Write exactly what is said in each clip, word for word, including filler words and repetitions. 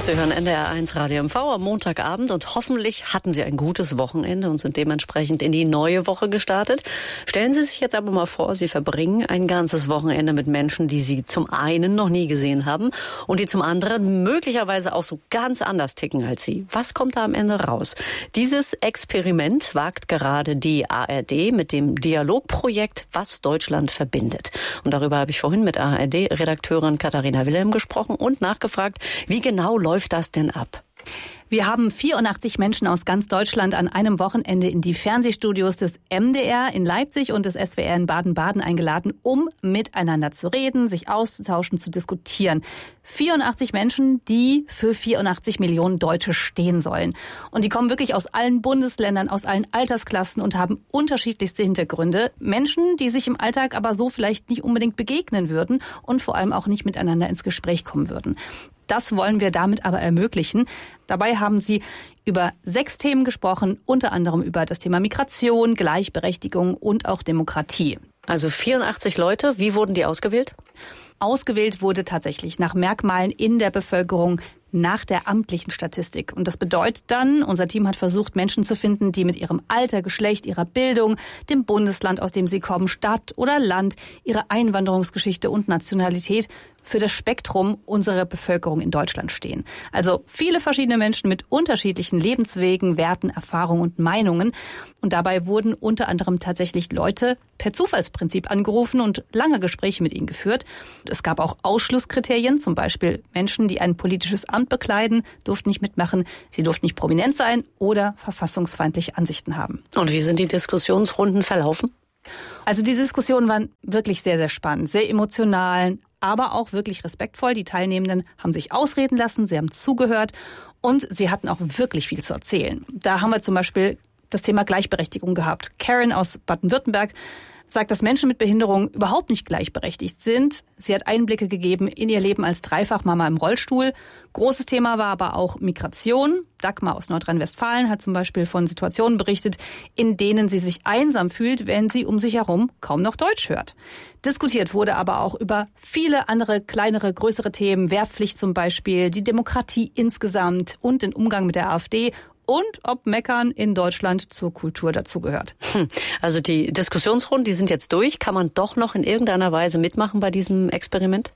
Sie hören N D R eins Radio M V am Montagabend und hoffentlich hatten Sie ein gutes Wochenende und sind dementsprechend in die neue Woche gestartet. Stellen Sie sich jetzt aber mal vor, Sie verbringen ein ganzes Wochenende mit Menschen, die Sie zum einen noch nie gesehen haben und die zum anderen möglicherweise auch so ganz anders ticken als Sie. Was kommt da am Ende raus? Dieses Experiment wagt gerade die A R D mit dem Dialogprojekt Was Deutschland verbindet. Und darüber habe ich vorhin mit A R D-Redakteurin Katharina Wilhelm gesprochen und nachgefragt, wie genau läuft das denn ab? Wir haben vierundachtzig Menschen aus ganz Deutschland an einem Wochenende in die Fernsehstudios des M D R in Leipzig und des S W R in Baden-Baden eingeladen, um miteinander zu reden, sich auszutauschen, zu diskutieren. vierundachtzig Menschen, die für vierundachtzig Millionen Deutsche stehen sollen. Und die kommen wirklich aus allen Bundesländern, aus allen Altersklassen und haben unterschiedlichste Hintergründe. Menschen, die sich im Alltag aber so vielleicht nicht unbedingt begegnen würden und vor allem auch nicht miteinander ins Gespräch kommen würden. Das wollen wir damit aber ermöglichen. Dabei haben sie über sechs Themen gesprochen, unter anderem über das Thema Migration, Gleichberechtigung und auch Demokratie. Also vierundachtzig Leute, wie wurden die ausgewählt? Ausgewählt wurde tatsächlich nach Merkmalen in der Bevölkerung, nach der amtlichen Statistik. Und das bedeutet dann, unser Team hat versucht, Menschen zu finden, die mit ihrem Alter, Geschlecht, ihrer Bildung, dem Bundesland, aus dem sie kommen, Stadt oder Land, ihrer Einwanderungsgeschichte und Nationalität für das Spektrum unserer Bevölkerung in Deutschland stehen. Also viele verschiedene Menschen mit unterschiedlichen Lebenswegen, Werten, Erfahrungen und Meinungen. Und dabei wurden unter anderem tatsächlich Leute per Zufallsprinzip angerufen und lange Gespräche mit ihnen geführt. Es gab auch Ausschlusskriterien, zum Beispiel Menschen, die ein politisches Amt bekleiden, durften nicht mitmachen, sie durften nicht prominent sein oder verfassungsfeindliche Ansichten haben. Und wie sind die Diskussionsrunden verlaufen? Also die Diskussionen waren wirklich sehr, sehr spannend, sehr emotional, aber auch wirklich respektvoll. Die Teilnehmenden haben sich ausreden lassen, sie haben zugehört und sie hatten auch wirklich viel zu erzählen. Da haben wir zum Beispiel das Thema Gleichberechtigung gehabt. Karen aus Baden-Württemberg sagt, dass Menschen mit Behinderung überhaupt nicht gleichberechtigt sind. Sie hat Einblicke gegeben in ihr Leben als Dreifachmama im Rollstuhl. Großes Thema war aber auch Migration. Dagmar aus Nordrhein-Westfalen hat zum Beispiel von Situationen berichtet, in denen sie sich einsam fühlt, wenn sie um sich herum kaum noch Deutsch hört. Diskutiert wurde aber auch über viele andere kleinere, größere Themen, Wehrpflicht zum Beispiel, die Demokratie insgesamt und den Umgang mit der AfD und ob Meckern in Deutschland zur Kultur dazugehört. Hm. Also die Diskussionsrunden, die sind jetzt durch. Kann man doch noch in irgendeiner Weise mitmachen bei diesem Experiment?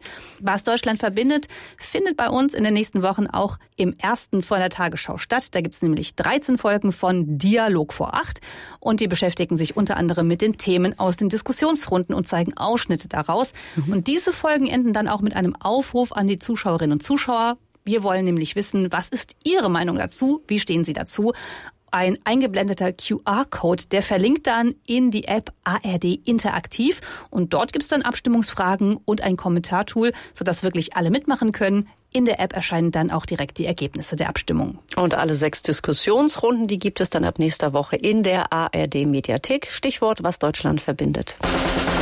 Was Deutschland verbindet, findet bei uns in den nächsten Wochen auch im ersten von der Tagesschau statt. Da gibt es nämlich dreizehn Folgen von Dialog vor acht und die beschäftigen sich unter anderem mit den Themen aus den Diskussionsrunden und zeigen Ausschnitte daraus. Mhm. Und diese Folgen enden dann auch mit einem Aufruf an die Zuschauerinnen und Zuschauer. Wir wollen nämlich wissen, was ist Ihre Meinung dazu? Wie stehen Sie dazu? Ein eingeblendeter Q R-Code, der verlinkt dann in die App A R D Interaktiv. Und dort gibt es dann Abstimmungsfragen und ein Kommentartool, sodass wirklich alle mitmachen können. In der App erscheinen dann auch direkt die Ergebnisse der Abstimmung. Und alle sechs Diskussionsrunden, die gibt es dann ab nächster Woche in der A R D Mediathek. Stichwort, was Deutschland verbindet.